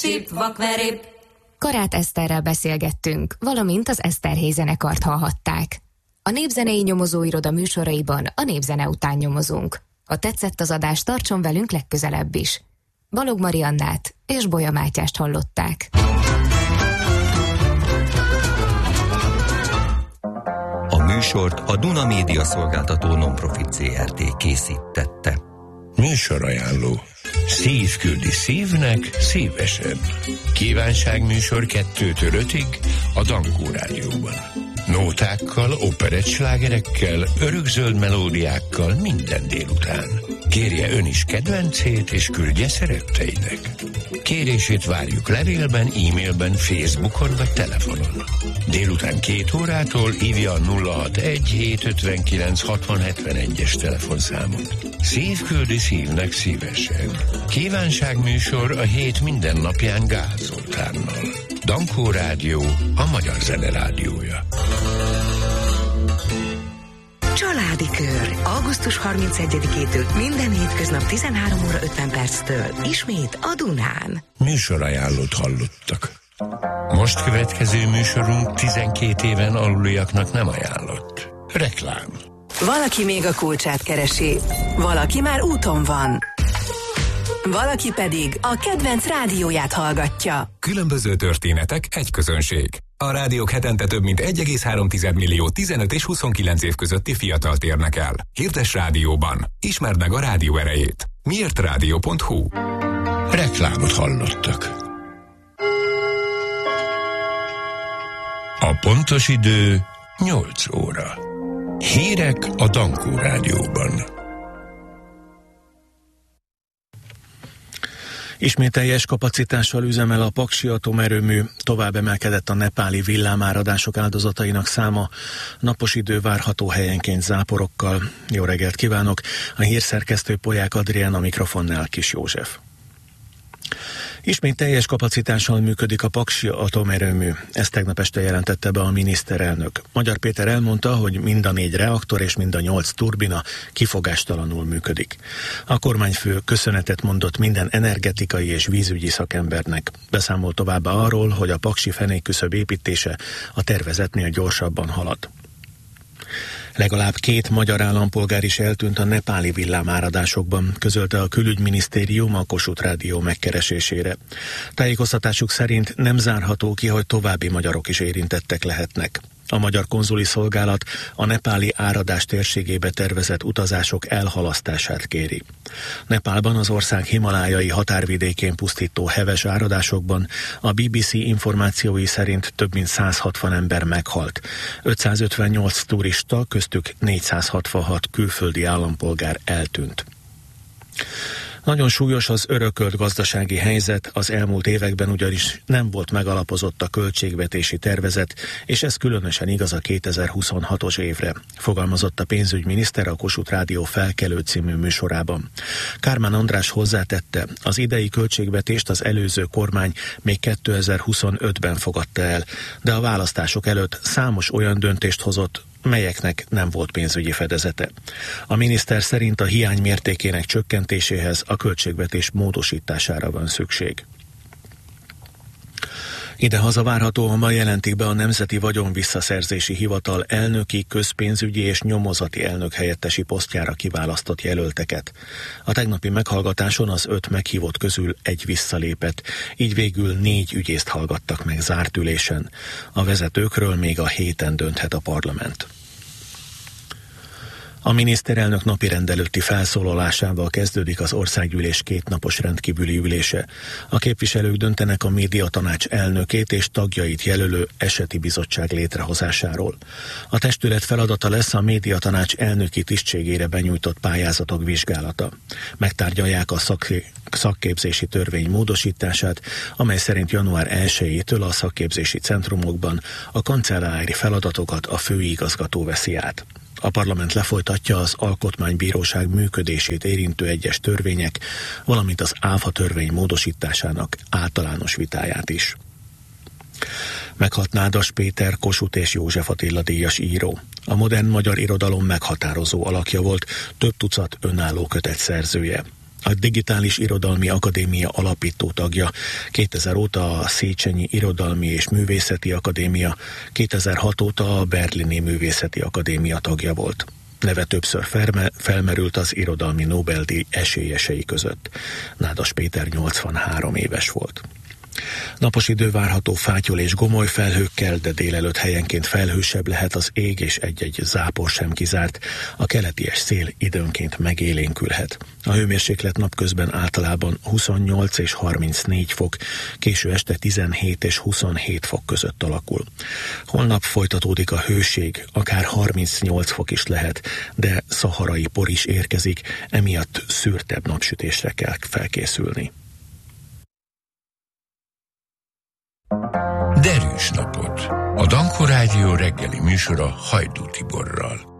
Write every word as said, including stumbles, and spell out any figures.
sip, vakverép. Karát Eszterrel beszélgettünk, valamint az Eszterhéj zenekart hallhatták. A Népzenei Nyomozóiroda műsoraiban a népzene után nyomozunk. Ha tetszett az adás, tartson velünk legközelebb is. Balog Mariannát és Bolya Mátyást hallották. A műsort a Duna Média Szolgáltató Nonprofit zé er té készítette. Műsorajánló. Szív küldi szívnek szívesen. Kívánságműsor kettőtől ötig a Dankó Rádióban. Nótákkal, operettslágerekkel, örökzöld melódiákkal minden délután. Kérje ön is kedvencét, és küldje szeretteinek. Kérését várjuk levélben, e-mailben, Facebookon vagy telefonon. Délután két órától hívja a nulla hatvanegy hétszázötvenkilenc hatvan hetvenegyes telefonszámot. Szív küldi szívnek szívesen. Kívánságműsor a hét minden napján Gál Zoltánnal. Dankó Rádió, a magyar zene rádiója. Családi Kör. augusztus harmincegyedikétől minden hétköznap tizenhárom óra ötven perctől. Ismét a Dunán. Műsorajánlót hallottak. Most következő műsorunk tizenkét éven aluliaknak nem ajánlott. Reklám. Valaki még a kulcsát keresi, valaki már úton van. Valaki pedig a kedvenc rádióját hallgatja. Különböző történetek, egy közönség. A rádiók hetente több mint egy egész három millió tizenöt és huszonkilenc év közötti fiatalt érnek el. Hirdess rádióban. Ismerd meg a rádió erejét. miért rádió pont hu. Reklámot hallottak. A pontos idő nyolc óra. Hírek a Dankó Rádióban. Ismét teljes kapacitással üzemel a Paksi atomerőmű, tovább emelkedett a nepáli villámáradások áldozatainak száma, napos idő várható helyenként záporokkal. Jó reggelt kívánok! A hírszerkesztő Polyák Adrián, a mikrofonnál Kis József. Ismét teljes kapacitással működik a Paksi atomerőmű. Ezt tegnap este jelentette be a miniszterelnök. Magyar Péter elmondta, hogy mind a négy reaktor és mind a nyolc turbina kifogástalanul működik. A kormányfő köszönetet mondott minden energetikai és vízügyi szakembernek. Beszámolt továbbá arról, hogy a paksi fenékküszöb építése a tervezetnél gyorsabban halad. Legalább két magyar állampolgár is eltűnt a nepáli villámáradásokban, közölte a külügyminisztérium a Kossuth Rádió megkeresésére. Tájékoztatásuk szerint nem zárható ki, hogy további magyarok is érintettek lehetnek. A magyar konzuli szolgálat a nepáli áradás térségébe tervezett utazások elhalasztását kéri. Nepálban az ország himalájai határvidékén pusztító heves áradásokban a bé bé cé információi szerint több mint száz hatvan ember meghalt. ötszázötvennyolc turista, köztük négyszázhatvanhat külföldi állampolgár eltűnt. Nagyon súlyos az örökölt gazdasági helyzet, az elmúlt években ugyanis nem volt megalapozott a költségvetési tervezet, és ez különösen igaz a kétezer-huszonhatos évre, fogalmazott a pénzügyminiszter a Kossuth Rádió Felkelő című műsorában. Kármán András hozzátette, az idei költségvetést az előző kormány még kétezer-huszonötben fogadta el, de a választások előtt számos olyan döntést hozott, melyeknek nem volt pénzügyi fedezete. A miniszter szerint a hiány mértékének csökkentéséhez a költségvetés módosítására van szükség. Idehaza várhatóan ma jelentik be a Nemzeti Vagyonvisszaszerzési Hivatal elnöki, közpénzügyi és nyomozati elnök helyettesi posztjára kiválasztott jelölteket. A tegnapi meghallgatáson az öt meghívott közül egy visszalépett, így végül négy ügyészt hallgattak meg zárt ülésen. A vezetőkről még a héten dönthet a parlament. A miniszterelnök napirend előtti felszólalásával kezdődik az országgyűlés kétnapos rendkívüli ülése. A képviselők döntenek a médiatanács elnökét és tagjait jelölő eseti bizottság létrehozásáról. A testület feladata lesz a médiatanács elnöki tisztségére benyújtott pályázatok vizsgálata. Megtárgyalják a szak- szakképzési törvény módosítását, amely szerint január elsejétől a szakképzési centrumokban a kancellári feladatokat a főigazgató veszi át. A parlament lefolytatja az Alkotmánybíróság működését érintő egyes törvények, valamint az ÁFA törvény módosításának általános vitáját is. Meghalt Nádas Péter, Kossuth és József Attila díjas író. A modern magyar irodalom meghatározó alakja volt, több tucat önálló kötet szerzője. A Digitális Irodalmi Akadémia alapító tagja, kétezer óta a Széchenyi Irodalmi és Művészeti Akadémia, kétezer-hat óta a Berlini Művészeti Akadémia tagja volt. Neve többször felme- felmerült az irodalmi Nobel-díj esélyesei között. Nádas Péter nyolcvanhárom éves volt. Napos idő várható fátyol és gomoly felhőkkel, de délelőtt helyenként felhősebb lehet az ég, és egy-egy zápor sem kizárt. A keleties szél időnként megélénkülhet. A hőmérséklet napközben általában huszonnyolc és harmincnégy fok, késő este tizenhét és huszonhét fok között alakul. Holnap folytatódik a hőség, akár harmincnyolc fok is lehet, de szaharai por is érkezik, emiatt szürtebb napsütésre kell felkészülni. Derűs napot! A Dankó Rádió reggeli műsora Hajdú Tiborral.